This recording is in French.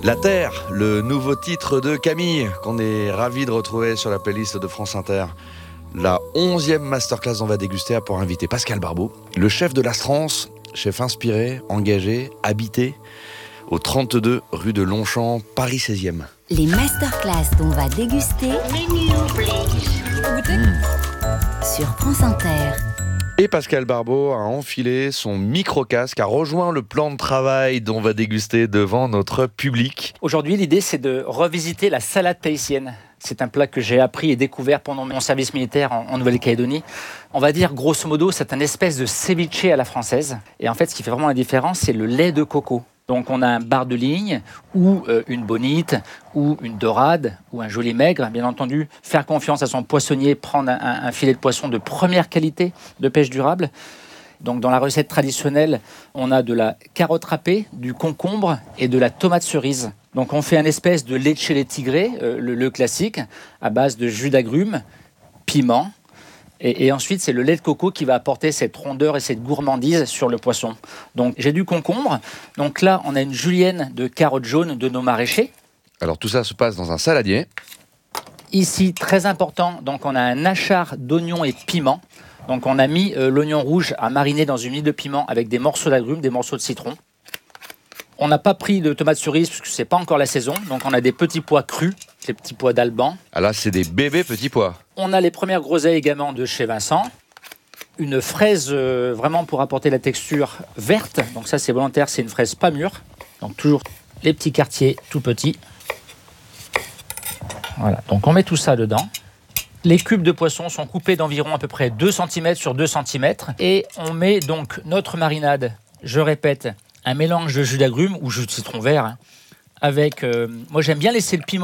La Terre, le nouveau titre de Camille, qu'on est ravi de retrouver sur la playlist de France Inter. La 11e masterclass dont on va déguster a pour invité Pascal Barbeau, le chef de l'Astrance, chef inspiré, engagé, habité, au 32 rue de Longchamp, Paris 16e. Les masterclass dont on va déguster sur France Inter. Et Pascal Barbeau a enfilé son micro-casque, a rejoint le plan de travail dont on va déguster devant notre public. Aujourd'hui, l'idée, c'est de revisiter la salade tahitienne. C'est un plat que j'ai appris et découvert pendant mon service militaire en Nouvelle-Calédonie. On va dire, grosso modo, c'est une espèce de ceviche à la française. Et en fait, ce qui fait vraiment la différence, c'est le lait de coco. Donc, on a un bar de ligne, ou une bonite, ou une dorade, ou un joli maigre. Bien entendu, faire confiance à son poissonnier, prendre un filet de poisson de première qualité, de pêche durable. Donc, dans la recette traditionnelle, on a de la carotte râpée, du concombre et de la tomate cerise. Donc, on fait une espèce de leche tigré, le classique, à base de jus d'agrumes, piment. Et ensuite, c'est le lait de coco qui va apporter cette rondeur et cette gourmandise sur le poisson. Donc, j'ai du concombre. Donc là, on a une julienne de carottes jaunes de nos maraîchers. Alors tout ça se passe dans un saladier. Ici, très important, donc on a un achar d'oignons et piments. Donc on a mis l'oignon rouge à mariner dans une huile de piment avec des morceaux d'agrumes, des morceaux de citron. On n'a pas pris de tomates cerises parce que c'est pas encore la saison. Donc on a des petits pois crus, des petits pois d'Alban. Ah là, c'est des bébés petits pois. On a les premières groseilles également de chez Vincent. Une fraise vraiment pour apporter la texture verte. Donc ça, c'est volontaire, c'est une fraise pas mûre. Donc toujours les petits quartiers tout petits. Voilà, donc on met tout ça dedans. Les cubes de poisson sont coupés d'environ à peu près 2 cm sur 2 cm. Et on met donc notre marinade, je répète, un mélange de jus d'agrumes ou jus de citron vert, avec, moi j'aime bien laisser le piment